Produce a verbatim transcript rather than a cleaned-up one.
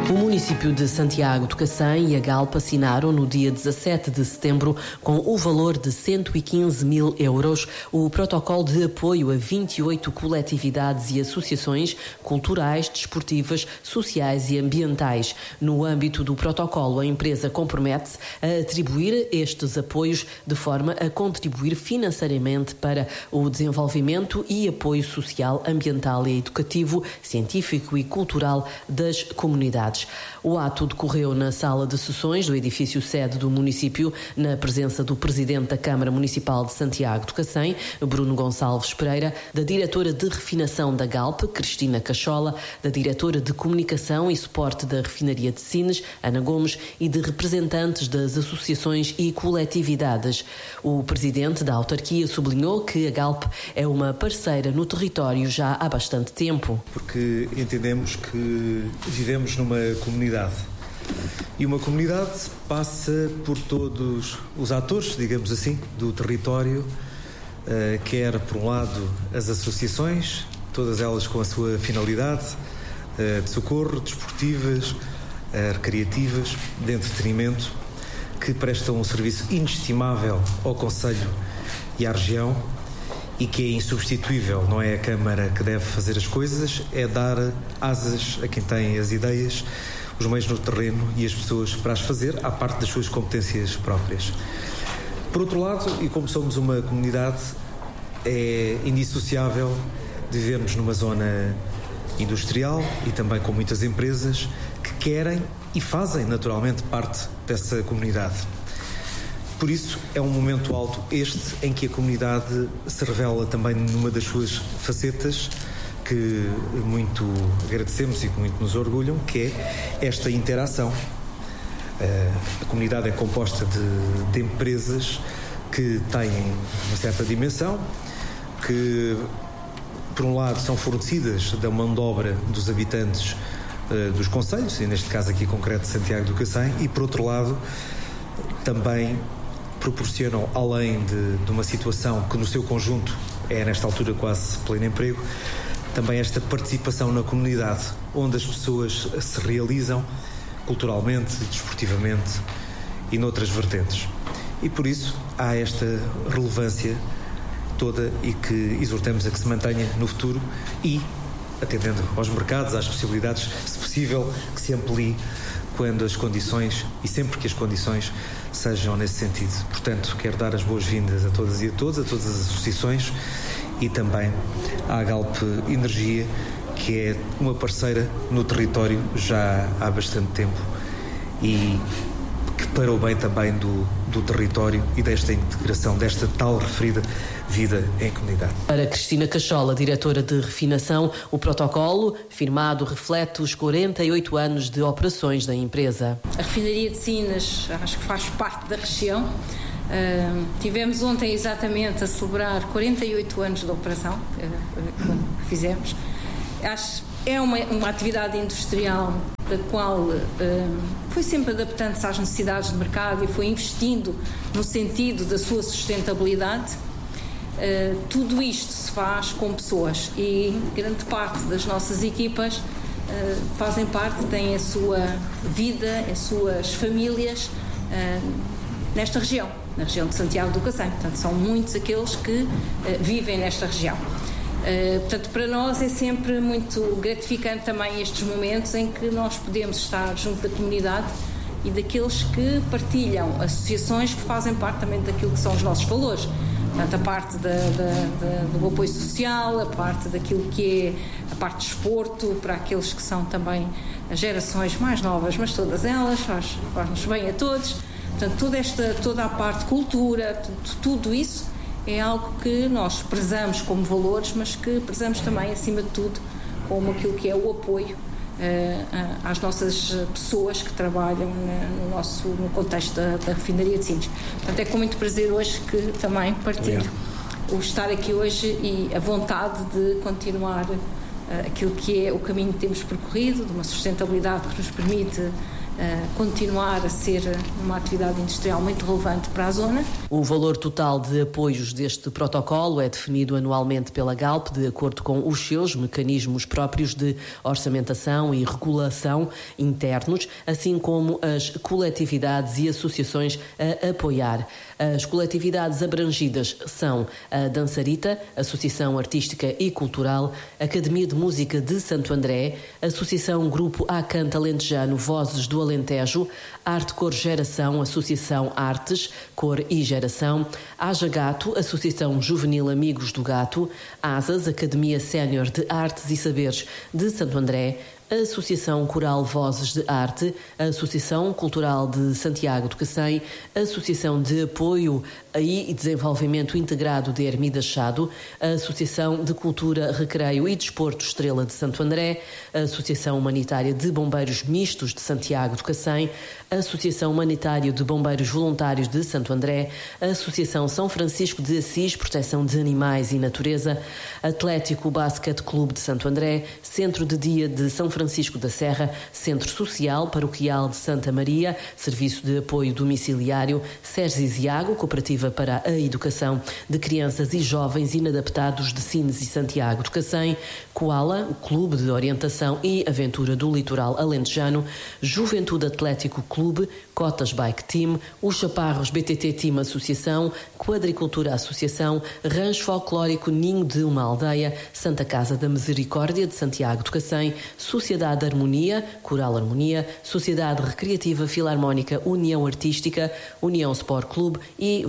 O município de Santiago do Cacém e a Galp assinaram no dia dezassete de setembro, com o valor de cento e quinze mil euros, o protocolo de apoio a vinte e oito coletividades e associações culturais, desportivas, sociais e ambientais. No âmbito do protocolo, a empresa compromete-se a atribuir estes apoios de forma a contribuir financeiramente para o desenvolvimento e apoio social, ambiental e educativo, científico e cultural das comunidades. O ato decorreu na sala de sessões do edifício sede do município, na presença do presidente da Câmara Municipal de Santiago do Cacém, Bruno Gonçalves Pereira, da diretora de refinação da Galp, Cristina Cachola, da diretora de comunicação e suporte da refinaria de Sines, Ana Gomes, e de representantes das associações e coletividades. O presidente da autarquia sublinhou que a Galp é uma parceira no território já há bastante tempo. Porque entendemos que vivemos numa comunidade. E uma comunidade passa por todos os atores, digamos assim, do território, uh, quer, por um lado, as associações, todas elas com a sua finalidade, uh, de socorro, desportivas, uh, recreativas, de entretenimento, que prestam um serviço inestimável ao concelho e à região e que é insubstituível. Não é a Câmara que deve fazer as coisas, é dar asas a quem tem as ideias, os meios no terreno e as pessoas para as fazer, à parte das suas competências próprias. Por outro lado, e como somos uma comunidade, é indissociável de vivermos numa zona industrial e também com muitas empresas que querem e fazem naturalmente parte dessa comunidade. Por isso, é um momento alto este em que a comunidade se revela também numa das suas facetas que muito agradecemos e que muito nos orgulham, que é esta interação. A comunidade é composta de, de empresas que têm uma certa dimensão, que, por um lado, são fornecidas da mão de obra dos habitantes uh, dos concelhos, e neste caso aqui concreto de Santiago do Cacém, e, por outro lado, também proporcionam, além de, de uma situação que no seu conjunto é nesta altura quase pleno emprego, também esta participação na comunidade, onde as pessoas se realizam culturalmente, desportivamente e noutras vertentes. E por isso há esta relevância toda e que exortamos a que se mantenha no futuro e, atendendo aos mercados, às possibilidades, se possível, que se amplie quando as condições, e sempre que as condições sejam nesse sentido. Portanto, quero dar as boas-vindas a todas e a todos, a todas as associações e também à Galp Energia, que é uma parceira no território já há bastante tempo e que parou bem também do, do território e desta integração, desta tal referida vida em comunidade. Para Cristina Cachola, diretora de refinação, o protocolo firmado reflete os quarenta e oito anos de operações da empresa. A refinaria de Sines acho que faz parte da região. Uh, tivemos ontem exatamente a celebrar quarenta e oito anos de operação uh, que fizemos. Acho que é uma, uma atividade industrial da qual uh, foi sempre adaptando-se às necessidades do mercado e foi investindo no sentido da sua sustentabilidade. Uh, tudo isto se faz com pessoas e grande parte das nossas equipas uh, fazem parte, têm a sua vida, as suas famílias uh, nesta região, na região de Santiago do Cacém. Portanto, são muitos aqueles que uh, vivem nesta região. Uh, portanto, para nós é sempre muito gratificante também estes momentos em que nós podemos estar junto da comunidade e daqueles que partilham, associações que fazem parte também daquilo que são os nossos valores. Portanto, a parte da, da, da, do apoio social, a parte daquilo que é a parte de desporto, para aqueles que são também as gerações mais novas, mas todas elas, faz, faz-nos bem a todos. Portanto, toda, esta, toda a parte de cultura, tudo, tudo isso é algo que nós prezamos como valores, mas que prezamos também, acima de tudo, como aquilo que é o apoio uh, às nossas pessoas que trabalham no, nosso, no contexto da, da refinaria de Sines. Portanto, é com muito prazer hoje que também partilho o estar aqui hoje e a vontade de continuar uh, aquilo que é o caminho que temos percorrido, de uma sustentabilidade que nos permite continuar a ser uma atividade industrial muito relevante para a zona. O valor total de apoios deste protocolo é definido anualmente pela Galp, de acordo com os seus mecanismos próprios de orçamentação e regulação internos, assim como as coletividades e associações a apoiar. As coletividades abrangidas são a Dançarita, Associação Artística e Cultural, Academia de Música de Santo André, Associação Grupo Acanta Alentejano Vozes do Alentejo, Arte Cor Geração, Associação Artes, Cor e Geração, Haja Gato, Associação Juvenil Amigos do Gato, Asas, Academia Sénior de Artes e Saberes de Santo André, a Associação Coral Vozes de Arte, a Associação Cultural de Santiago do Cacém, a Associação de Apoio e Desenvolvimento Integrado de Ermida Chado, a Associação de Cultura, Recreio e Desporto Estrela de Santo André, a Associação Humanitária de Bombeiros Mistos de Santiago do Cacém, a Associação Humanitária de Bombeiros Voluntários de Santo André, a Associação São Francisco de Assis, Proteção de Animais e Natureza, Atlético Basquete Clube de Santo André, Centro de Dia de São Francisco da Serra, Centro Social Paroquial de Santa Maria, Serviço de Apoio Domiciliário, Serges Iago, Cooperativa para a Educação de Crianças e Jovens Inadaptados de Sines e Santiago do Cacém, Koala, Clube de Orientação e Aventura do Litoral Alentejano, Juventude Atlético Clube, Cotas Bike Team, Os Chaparros B T T Team Associação, Quadricultura Associação, Rancho Folclórico Ninho de uma Aldeia, Santa Casa da Misericórdia de Santiago do Cacém, Sociedade Harmonia, Coral Harmonia, Sociedade Recreativa Filarmónica União Artística, União Sport Clube e